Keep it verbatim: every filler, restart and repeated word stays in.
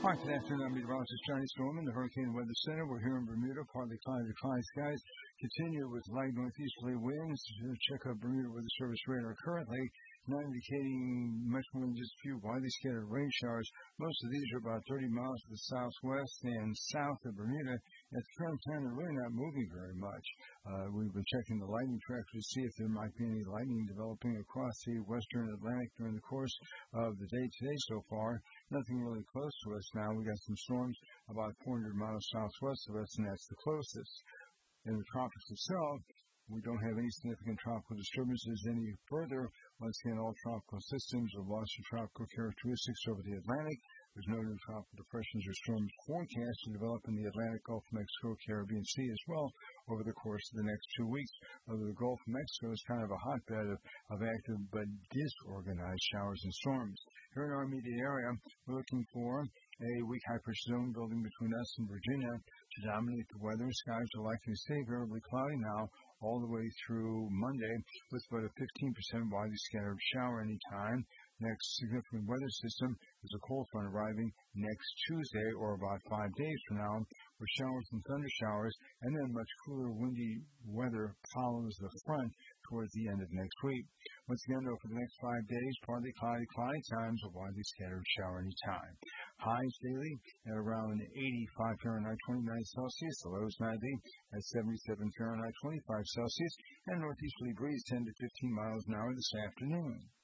Hi, good afternoon. I'm meteorologist Johnny Storman, the Hurricane Weather Center. We're here in Bermuda, partly cloudy to cloudy skies. Continue with light northeasterly winds. Check out Bermuda Weather Service radar currently, not indicating much more than just a few widely scattered rain showers. Most of these are about thirty miles to the southwest and south of Bermuda. At the current time, they're really not moving very much. Uh, we've been checking the lightning tracker to see if there might be any lightning developing across the western Atlantic during the course of the day today so far. Nothing really close to us now. We got some storms about four hundred miles southwest of us, and that's the closest. In the tropics itself, we don't have any significant tropical disturbances any further. Once again, all tropical systems have lost their tropical characteristics over the Atlantic. There's no new tropical depressions or storms forecast to develop in the Atlantic, Gulf of Mexico, Caribbean Sea as well over the course of the next two weeks. Although the Gulf of Mexico is kind of a hotbed of, of active but disorganized showers and storms. Here in our immediate area, we're looking for a weak high pressure zone building between us and Virginia to dominate the weather. Skies are likely to stay variably cloudy now all the way through Monday, with about a fifteen percent widely scattered shower anytime. Next significant weather system is a cold front arriving next Tuesday, or about five days from now, with showers and thunder showers, and then much cooler, windy weather follows the front towards the end of next week. Once again, though, for the next five days, partly cloudy, cloudy times, a widely scattered shower anytime. Highs daily at around eighty-five Fahrenheit, twenty-nine Celsius. The lows nightly at seventy-seven Fahrenheit, twenty-five Celsius. And northeasterly breeze ten to fifteen miles an hour this afternoon.